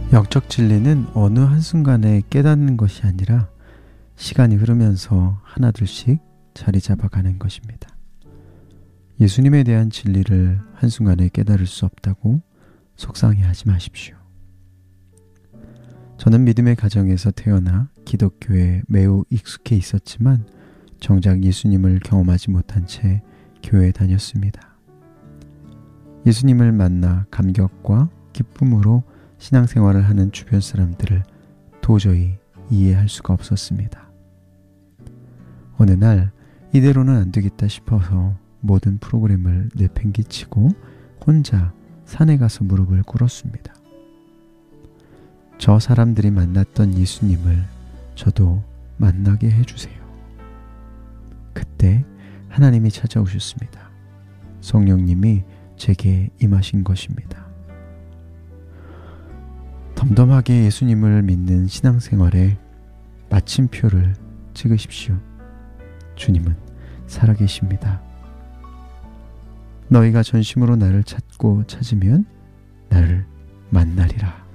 영적 진리는 어느 한순간에 깨닫는 것이 아니라 시간이 흐르면서 하나둘씩 자리 잡아가는 것입니다. 예수님에 대한 진리를 한순간에 깨달을 수 없다고 속상해하지 마십시오. 저는 믿음의 가정에서 태어나 기독교에 매우 익숙해 있었지만 정작 예수님을 경험하지 못한 채 교회에 다녔습니다. 예수님을 만나 감격과 기쁨으로 신앙생활을 하는 주변 사람들을 도저히 이해할 수가 없었습니다. 어느 날 이대로는 안 되겠다 싶어서 모든 프로그램을 내팽개치고 혼자 산에 가서 무릎을 꿇었습니다. 저 사람들이 만났던 예수님을 저도 만나게 해주세요. 그때 하나님이 찾아오셨습니다. 성령님이 제게 임하신 것입니다. 덤덤하게 예수님을 믿는 신앙생활에 마침표를 찍으십시오. 주님은 살아계십니다. 너희가 전심으로 나를 찾고 찾으면 나를 만나리라.